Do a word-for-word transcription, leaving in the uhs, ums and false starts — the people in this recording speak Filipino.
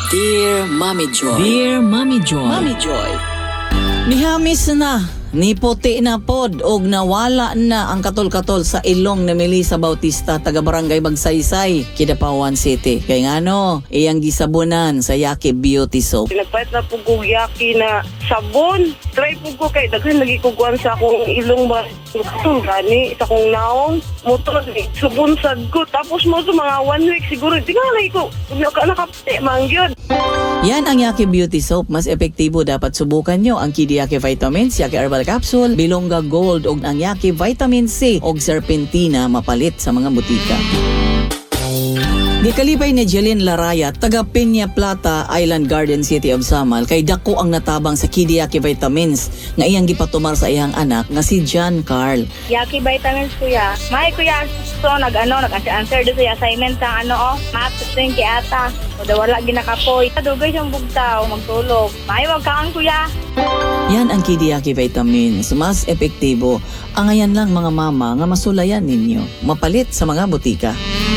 Dear Mommy Joy. Dear Mommy Joy. Mommy Joy. Nihamis na, ni puti na pod og nawala na ang katol-katol sa ilong ni Melissa Bautista taga Barangay Bagsaysay, Kidapawan City. Kay ngano, iyang gisabunan sa Yaki Beauty Soap. Nagpahit na po ko Yaki na sabon. Try po ko kay daghan lagi ko kuan sa akong ilong ba. Ito gani sa akong naong motor ni sabon sad ko. Tapos mo to mga one week siguro. Di nga lagi ko naka nakapte mangyod. Yan ang Yaki Beauty Soap. Mas epektibo dapat subukan nyo ang Kidi Yaki Vitamins, Yaki Herbal Capsule, Bilongga Gold ug ang Yaki Vitamin C ug Serpentina mapalit sa mga butika. Gikalipay ni Jeline Laraya, taga Peña Plata, Island Garden City of Samal, kay dako ang natabang sa Kidi Yaki Vitamins nga iyang gipatumar sa iyang anak nga si John Carl. Yaki Vitamins kuya. May kuya so nag-ano, nag-answer do sa assignment sa ano oh, math testing kay ata. O da wala ginakapoy. Dugay siyang bugtaw, magtulog. May wag kaan kuya. Yan ang Kidi Yaki Vitamins, mas epektibo. Angayan lang mga mama nga masulayan ninyo, mapalit sa mga butika.